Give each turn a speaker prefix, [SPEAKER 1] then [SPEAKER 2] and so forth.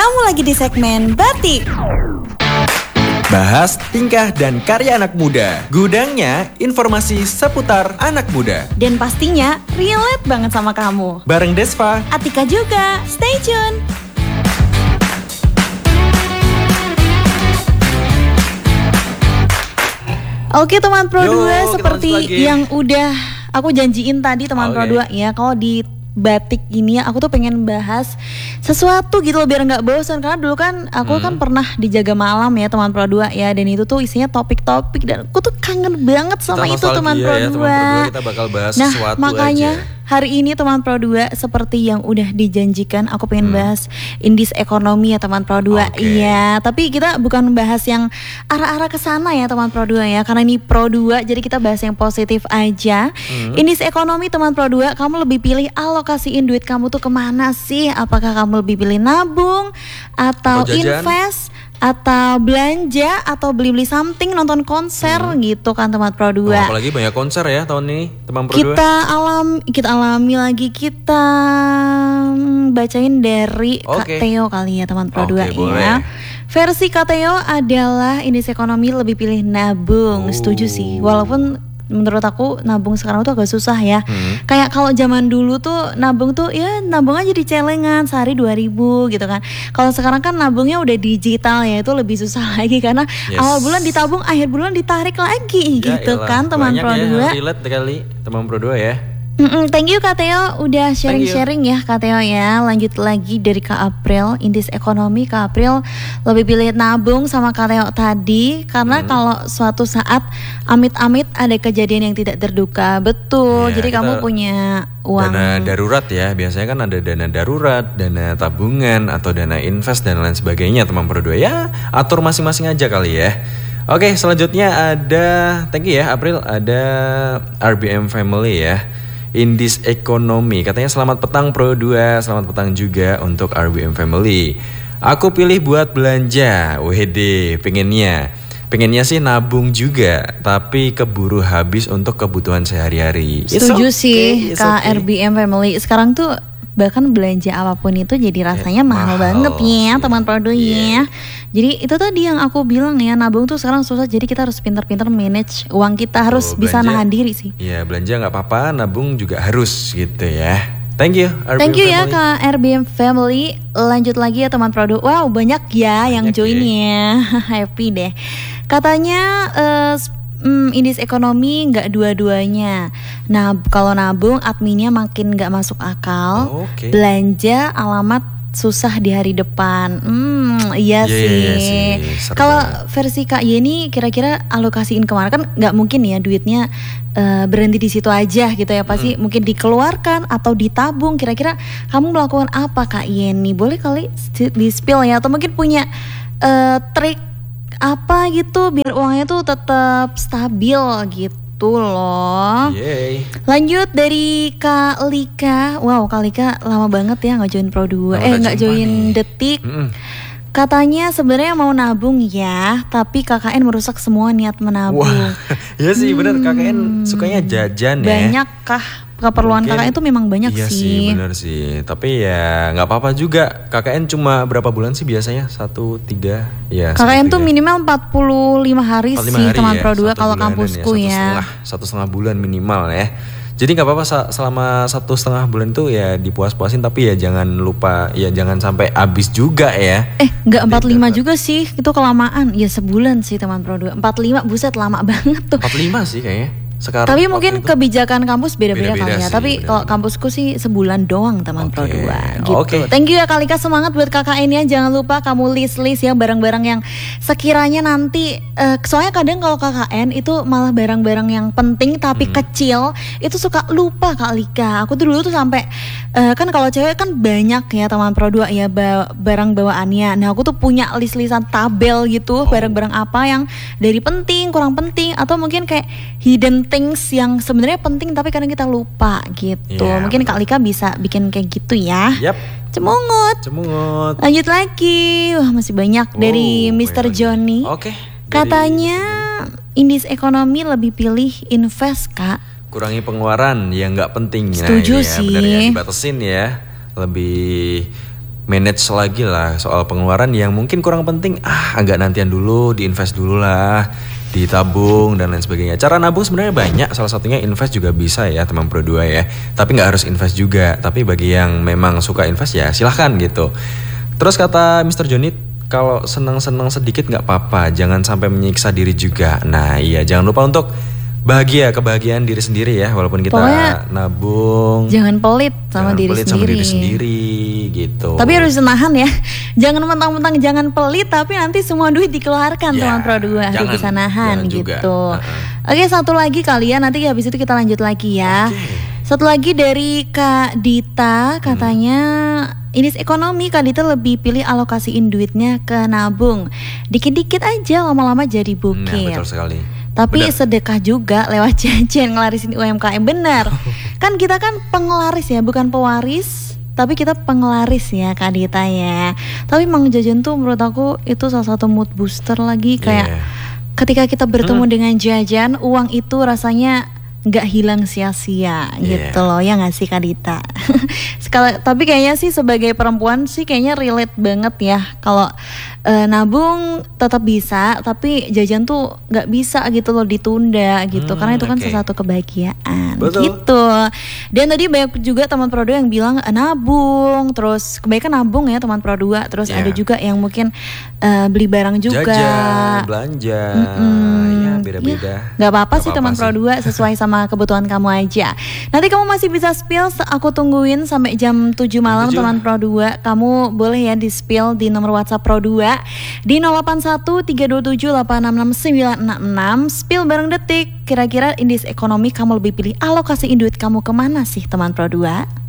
[SPEAKER 1] Kamu lagi di segmen Batik.
[SPEAKER 2] Bahas tingkah dan karya anak muda. Gudangnya informasi seputar anak muda.
[SPEAKER 1] Dan pastinya relate banget sama kamu.
[SPEAKER 2] Bareng Desva,
[SPEAKER 1] Atika juga. Stay tune. Oke teman Pro 2, seperti yang udah aku janjiin tadi teman Pro 2 ya, kalau di Batik ini aku tuh pengen bahas sesuatu gitu loh biar nggak bosan, karena dulu kan aku kan pernah dijaga malam ya teman Pro 2 ya, dan itu tuh isinya topik-topik dan aku tuh kangen banget sama itu teman Pro 2
[SPEAKER 2] ya, teman Pro 2 kita bakal bahas sesuatu
[SPEAKER 1] makanya
[SPEAKER 2] aja.
[SPEAKER 1] Hari ini teman Pro 2 seperti yang udah dijanjikan aku pengen bahas indis ekonomi ya teman Pro 2. Iya, tapi kita bukan bahas yang arah-arah ke sana ya teman Pro 2 ya, karena ini Pro 2 jadi kita bahas yang positif aja. Indis ekonomi teman Pro 2, kamu lebih pilih alokasiin duit kamu tuh kemana sih? Apakah kamu lebih pilih nabung atau invest atau belanja atau beli-beli something, nonton konser gitu kan teman Pro 2.
[SPEAKER 2] Apalagi banyak konser ya tahun ini teman Pro 2.
[SPEAKER 1] Kita alami lagi, kita bacain dari Kak Theo kali ya teman Pro 2 ya. Versi Kak Theo adalah indeks ekonomi lebih pilih nabung. Setuju sih, walaupun menurut aku nabung sekarang tuh agak susah ya. Kayak kalau zaman dulu tuh nabung tuh ya nabung aja di celengan sehari 2.000 gitu kan. Kalau sekarang kan nabungnya udah digital ya, itu lebih susah lagi karena awal bulan ditabung, akhir bulan ditarik lagi gitu kan teman Pro 2.
[SPEAKER 2] Relate kali teman Pro 2 ya.
[SPEAKER 1] Thank you Kak Theo udah sharing-sharing ya Kak Theo ya. Lanjut lagi dari Kak April, indeks ekonomi. Kak April lebih pilih nabung sama Kak Theo tadi, karena kalau suatu saat amit-amit ada kejadian yang tidak terduga. Betul, jadi kamu punya uang
[SPEAKER 2] dana darurat ya. Biasanya kan ada dana darurat, dana tabungan, atau dana invest dan lain sebagainya teman Pro 2 ya. Atur masing-masing aja kali ya. Oke, selanjutnya ada, thank you ya April, ada RBM Family ya. Indis ekonomi, katanya selamat petang Pro 2, selamat petang juga untuk RBM Family. Aku pilih buat belanja, wede, pengennya sih nabung juga, tapi keburu habis untuk kebutuhan sehari-hari.
[SPEAKER 1] Setuju sih Kak RBM Family. Sekarang tuh bahkan belanja apapun itu jadi rasanya mahal banget ya teman Pro 2 ya. Jadi itu tadi yang aku bilang ya, nabung tuh sekarang susah, jadi kita harus pintar-pintar manage uang kita, harus bisa nahan diri sih.
[SPEAKER 2] Iya, belanja nggak apa-apa, nabung juga harus gitu ya. Thank you
[SPEAKER 1] ya Kak RBM Family. Lanjut lagi ya teman Pro 2. Wow, banyak ya yang join ya. Happy deh. Katanya indeks ekonomi nggak dua-duanya. Nah, kalau nabung adminnya makin nggak masuk akal. Belanja alamat susah di hari depan. Iya sih. Kalau versi Kak Yeni kira-kira alokasiin kemana? Kan nggak mungkin ya duitnya berhenti di situ aja gitu ya. Pasti mungkin dikeluarkan atau ditabung. Kira-kira kamu melakukan apa Kak Yeni? Boleh kali di spill ya, atau mungkin punya trik apa gitu biar uangnya tuh tetap stabil gitu loh. Lanjut dari Kak Lika. Wow, Kak Lika lama banget ya nggak join Pro 2. Nggak join Detik. Katanya sebenarnya mau nabung ya, tapi KKN merusak semua niat menabung.
[SPEAKER 2] Iya sih benar, KKN sukanya jajan ya.
[SPEAKER 1] Banyak kah? Keperluan KKN itu memang banyak
[SPEAKER 2] sih. Iya sih benar sih. Tapi ya nggak apa-apa juga. KKN cuma berapa bulan sih biasanya? 1, 3 ya.
[SPEAKER 1] KKN tuh minimal 45 hari sih teman Pro 2 kalau kampusku ya.
[SPEAKER 2] 1,5 bulan minimal ya. Jadi nggak apa-apa selama 1,5 bulan tuh ya dipuas-puasin, tapi ya jangan lupa ya jangan sampai habis juga ya.
[SPEAKER 1] Nggak 45 juga sih, itu kelamaan. Ya sebulan sih teman Pro 2. 45 buset lama banget tuh.
[SPEAKER 2] 45 sih kayaknya. Sekarang
[SPEAKER 1] tapi mungkin kebijakan kampus beda-beda kali ya.
[SPEAKER 2] Sih,
[SPEAKER 1] tapi kalau kampusku sih sebulan doang teman Pro 2 gitu. Thank you ya Kalika, semangat buat KKN ya. Jangan lupa kamu list ya barang-barang yang sekiranya nanti soalnya kadang kalau KKN itu malah barang-barang yang penting tapi kecil itu suka lupa Kalika. Aku tuh dulu tuh sampai kan kalau cewek kan banyak ya teman Pro 2 ya barang bawaannya. Nah aku tuh punya list-listan tabel gitu, barang-barang apa yang dari penting, kurang penting, atau mungkin kayak hidden things yang sebenarnya penting tapi kadang kita lupa gitu. Mungkin Kak Lika bisa bikin kayak gitu ya. Cemungut. Lanjut lagi. Wah, masih banyak dari Mr. Johnny. Katanya indeks ekonomi lebih pilih invest Kak.
[SPEAKER 2] Kurangi pengeluaran yang nggak penting.
[SPEAKER 1] Setuju sih.
[SPEAKER 2] Benar ya, dibatasin ya. Lebih manage lagi lah soal pengeluaran yang mungkin kurang penting, agak nantian dulu, diinvest dulu lah, ditabung dan lain sebagainya. Cara nabung sebenarnya banyak, salah satunya invest juga bisa ya teman Pro 2 ya. Tapi nggak harus invest juga, tapi bagi yang memang suka invest ya silahkan gitu. Terus kata Mr. Jonit, kalau senang-senang sedikit nggak apa-apa, jangan sampai menyiksa diri juga. Nah iya, jangan lupa untuk bahagia, kebahagiaan diri sendiri ya, walaupun kita
[SPEAKER 1] Pokoknya
[SPEAKER 2] nabung.
[SPEAKER 1] Jangan pelit sama diri
[SPEAKER 2] sama
[SPEAKER 1] sendiri.
[SPEAKER 2] diri sendiri gitu.
[SPEAKER 1] Tapi harus menahan ya. Jangan mentang-mentang jangan pelit tapi nanti semua duit dikeluarkan
[SPEAKER 2] Ya,
[SPEAKER 1] teman Pro 2. Harus bisa nahan
[SPEAKER 2] jangan juga.
[SPEAKER 1] gitu. Oke, satu lagi kalian, nanti habis itu kita lanjut lagi ya. Satu lagi dari Kak Dita, katanya ini ekonomi Kak Dita lebih pilih alokasiin duitnya ke nabung. Dikit-dikit aja, lama-lama jadi
[SPEAKER 2] Nah,
[SPEAKER 1] bukit.
[SPEAKER 2] betul sekali.
[SPEAKER 1] Tapi
[SPEAKER 2] Benar.
[SPEAKER 1] sedekah juga lewat jajan, ngelarisin UMKM. Benar. Kan kita kan penglaris ya, bukan pewaris. Tapi kita penglaris ya Kak Dita ya. Tapi Mang jajan tuh menurut aku itu salah satu mood booster lagi. Kayak ketika kita bertemu dengan jajan, uang itu rasanya nggak hilang sia-sia gitu loh, ya nggak sih Kak Dita? Tapi kayaknya sih sebagai perempuan sih kayaknya relate banget ya. Kalau nabung tetap bisa, tapi jajan tuh nggak bisa gitu loh, ditunda gitu, karena itu kan sesuatu kebahagiaan.
[SPEAKER 2] Betul.
[SPEAKER 1] Gitu. Dan tadi banyak juga teman Pro 2 yang bilang nabung, terus kebanyakan nabung ya teman Pro 2. Terus ada juga yang mungkin beli barang juga,
[SPEAKER 2] jajan, belanja, ya beda-beda.
[SPEAKER 1] Gak apa-apa sih teman Pro 2, sesuai sama kebutuhan kamu aja. Nanti kamu masih bisa spill, aku tungguin sampai jam 7 malam teman Pro 2. Kamu boleh ya di spill di nomor WhatsApp Pro 2 di 081 327 866 966. Spill bareng Detik. Kira-kira indeks ekonomi kamu lebih pilih alokasiin duit kamu kemana sih teman Pro 2?